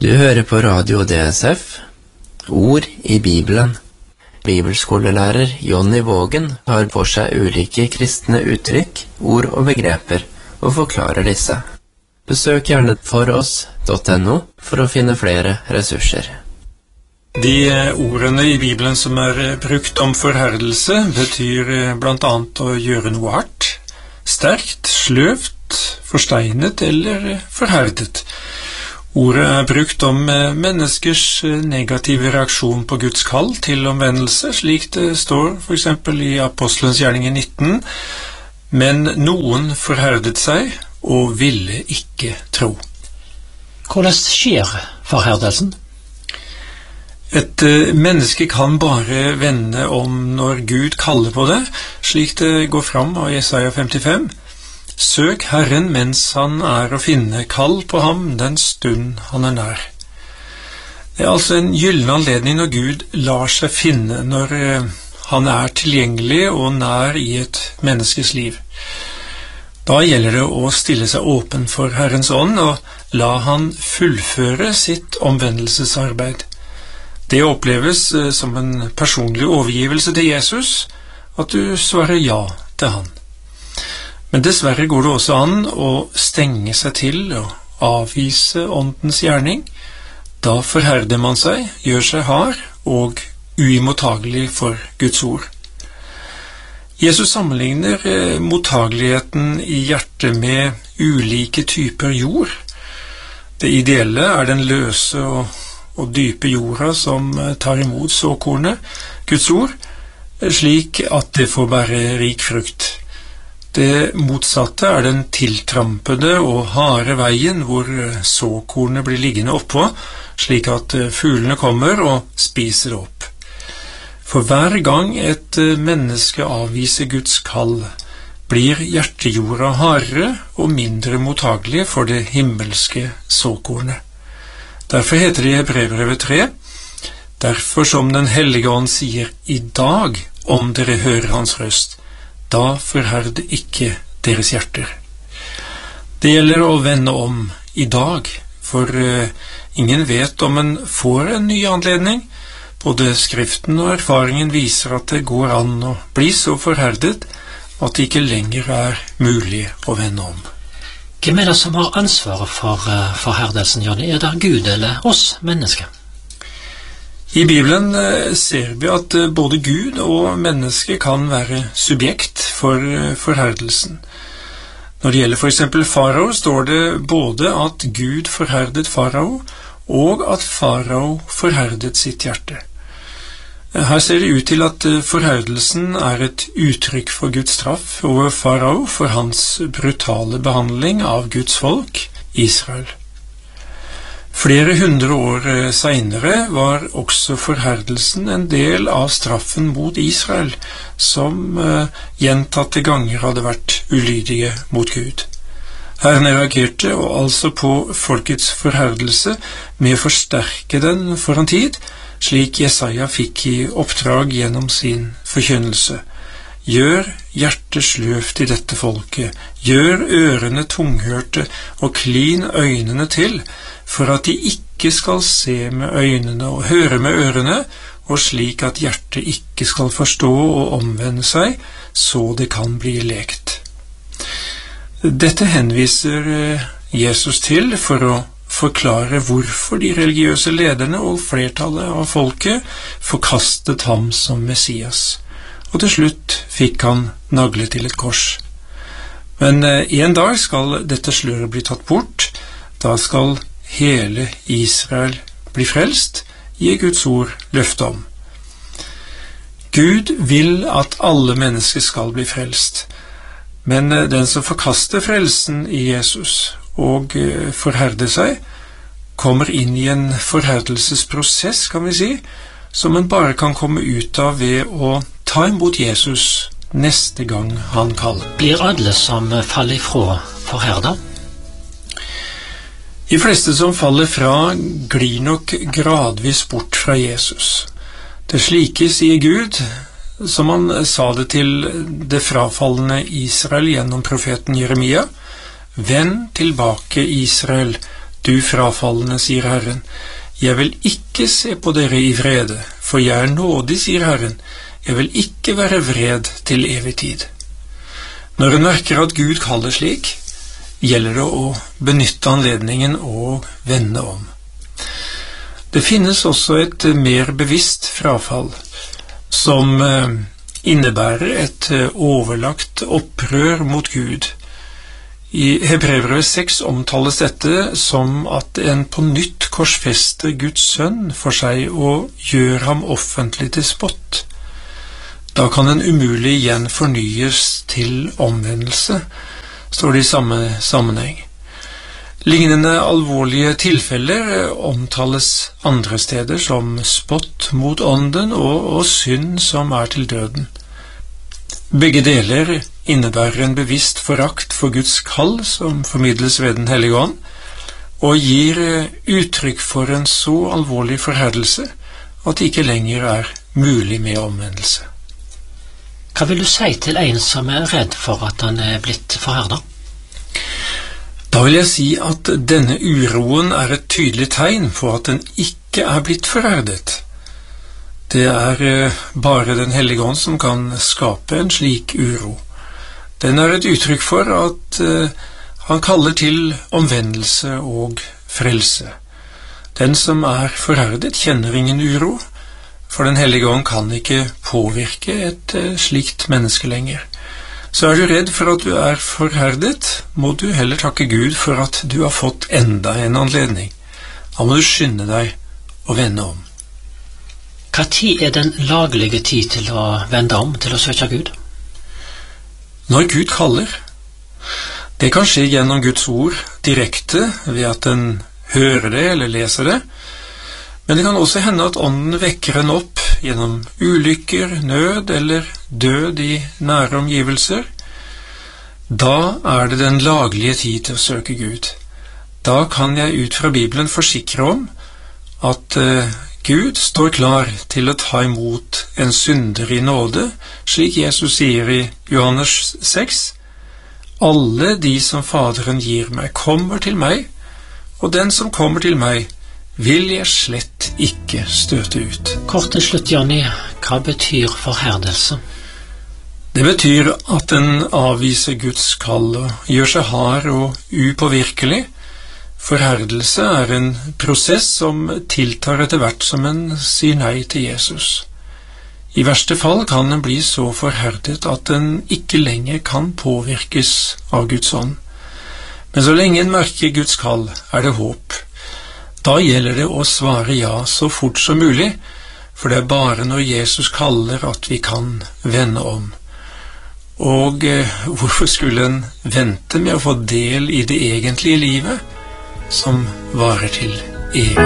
Du hører på Radio DSF, Ord i Bibelen. Bibelskolelærer Jonny Vågen tar for seg ulike kristne uttrykk, ord og begreper, og forklarer disse. Besøk gjerne foross.no for å finne flere ressurser. De ordene i Bibelen som brukt om forherdelse betyr blant annet å gjøre noe hardt, sterkt, sløvt, forsteinet eller forherdet. Ordet brukt om menneskers negative reaksjon på Guds kall til omvendelse, slik det står for eksempel i Apostelens gjerning 19, men noen forherdet seg og ville ikke tro. Hvordan skjer forherdelsen? Et menneske kan bare vende om når Gud kaller på det, slik det går fram av Jesaja 55. Søk Herren mens han å finne, kall på ham den stund han nær. Det altså en gyllen anledning når Gud lar seg finne, når han tilgjengelig og nær i et menneskes liv. Da gjelder det å stille seg åpen for Herrens ånd og la han fullføre sitt omvendelsesarbeid. Det oppleves som en personlig overgivelse til Jesus, at du svarer ja til han. Men dessverre går det også an å stenge seg til og avvise åndens gjerning. Da forherder man seg, gjør seg hard og uimottagelig for Guds ord. Jesus sammenligner mottageligheten i hjertet med ulike typer jord. Det ideelle den løse og dype jorda som tar imot såkornet, Guds ord, slik at det får bære rik frukt. Det motsatte den tiltrampede og harde veien hvor såkornet blir liggende oppå, slik at fuglene kommer og spiser opp. For hver gang et menneske avviser Guds kall, blir hjertejorda hardere og mindre mottagelig for det himmelske såkornet. Derfor heter det i Hebreerbrevet 3, derfor som den hellige ånd sier i dag, om dere hører hans røst, da forherd ikke deres hjerter. Det gjelder å vende om i dag, for ingen vet om en får en ny anledning. Både skriften og erfaringen viser at det går an å bli så forherdet at det ikke lenger mulig å vende om. Hvem det som har ansvaret for forherdelsen, Jonny? Det Gud eller oss mennesker? I Bibelen ser vi at både Gud og menneske kan være subjekt for forherdelsen. Når det gjelder for eksempel farao, står det både at Gud forherdet farao, og at farao forherdet sitt hjerte. Her ser det ut til at forherdelsen et uttrykk for Guds straff over farao for hans brutale behandling av Guds folk, Israel. Flere hundre år senere var også forherdelsen en del av straffen mot Israel, som gjentatte ganger hadde vært ulydige mot Gud. Herren reagerte og altså på folkets forherdelse med å forsterke den for en tid, slik Jesaja fikk i oppdrag gjennom sin forkynnelse. Gjør hjertet sløvt i dette folket, gjør ørene tunghørte og klin øynene til, for at de ikke skal se med øynene og høre med ørene, og slik at hjertet ikke skal forstå og omvende seg, så det kan bli lekt. Dette henviser Jesus til for å forklare hvorfor de religiøse lederne og flertallet av folket forkastet ham som Messias, og til slutt fikk han naglet til et kors. Men en dag skal dette sløret bli tatt bort, da skal hele Israel bli frelst, gir Guds ord løfte om. Gud vil at alle mennesker skal bli frelst, men den som forkaster frelsen i Jesus og forherder seg, kommer inn i en forherdelsesprosess, kan vi si, som en bare kan komme ut av ved å ta imot Jesus neste gang han kaller. Blir alle som faller ifra forherdet? De fleste som faller fra glir nok gradvis bort fra Jesus. Det slike sier Gud, som han sa det til det frafallende Israel gjennom profeten Jeremia. Vend tilbake, Israel, Du frafallende, sier Herren, jeg vil ikke se på dere i vrede, for jeg nådig, sier Herren, jeg vil ikke være vred til evig tid. Når en merker at Gud kaller slik, gjelder det å benytte anledningen og vende om. Det finnes også et mer bevisst frafall, som innebærer et overlagt opprør mot Gud. I Hebreerbrevet 6 omtales dette som at en på nytt korsfester Guds sønn for seg og gjør ham offentlig til spott. Da kan en umulig igjen fornyes til omvendelse, står det i samme sammenheng. Lignende alvorlige tilfeller omtales andre steder som spott mot ånden og synd som er til døden. Begge deler innebærer en bevisst forakt for Guds kall som formidles ved Den hellige ånd, og gir uttrykk for en så alvorlig forherdelse at det ikke lenger er mulig med omvendelse. Hva vil du si til en som er redd for at han er blitt forherdet? Da vil jeg si at denne uroen er et tydelig tegn på at den ikke er blitt forherdet. Det er bare Den hellige ånd som kan skape en slik uro. Den er et uttrykk for at han kaller til omvendelse og frelse. Den som er forherdet kjenner ingen uro, for Den hellige ånd kan ikke påvirke et slikt menneske lenger. Så er du redd for at du er forherdet, må du heller takke Gud for at du har fått enda en anledning. Da må du skynde deg og vende om. Hva tid er den laglige tid til å vende om, til å søke Gud? Når Gud kaller. Det kan skje gjennom Guds ord direkte ved at en hører det eller leser det, men det kan også hende at ånden vekker en opp gjennom ulykker, nød eller død i nære omgivelser. Da er det den laglige tid til å søke Gud. Da kan jeg ut fra Bibelen forsikre om at Gud står klar til å ta imot en synder i nåde, slik Jesus sier i Johannes 6. Alle de som Faderen gir meg, kommer til meg, og den som kommer til meg, vil jeg slett ikke støte ut. Kort til slutt, Jonny, hva betyr forherdelse? Det betyr at en avviser Guds kall og gjør seg hard og upåvirkelig. Forherdelse er en prosess som tiltar etter hvert som en sier nei til Jesus. I verste fall kan en bli så forherdet at en ikke lenger kan påvirkes av Guds ånd. Men så lenge en merker Guds kall, er det håp. Da gjelder det å svare ja så fort som mulig, for det er bare når Jesus kaller at vi kan vende om. Og hvorfor skulle en vente med å få del i det egentlige livet, som varer til evig?